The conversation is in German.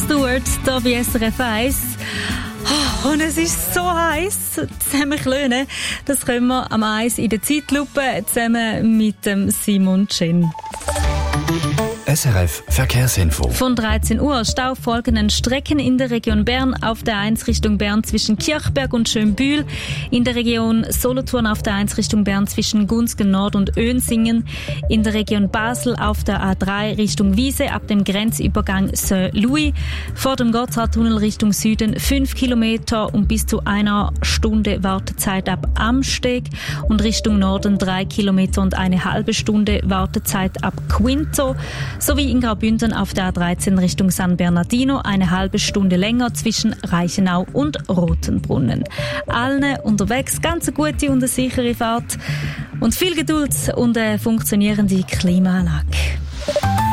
Stewart, hier bei SRF 1. Oh, und es ist so heiß. Zusammen klönen, das können wir am Eis in der Zeitlupe zusammen mit dem Simon Chin. SRF Verkehrsinfo. Von 13 Uhr staufolgenden Strecken in der Region Bern auf der 1 Richtung Bern zwischen Kirchberg und Schönbühl, in der Region Solothurn auf der 1 Richtung Bern zwischen Gunzgen Nord und Önsingen, in der Region Basel auf der A3 Richtung Wiese ab dem Grenzübergang Saint-Louis, vor dem Gotthardtunnel Richtung Süden 5 Kilometer und bis zu 1 Stunde Wartezeit ab Amsteg und Richtung Norden 3 Kilometer und eine halbe Stunde Wartezeit ab Quinto, sowie in Graubünden auf der A13 Richtung San Bernardino eine halbe Stunde länger zwischen Reichenau und Rotenbrunnen. Allen unterwegs ganz eine gute und eine sichere Fahrt und viel Geduld und eine funktionierende Klimaanlage.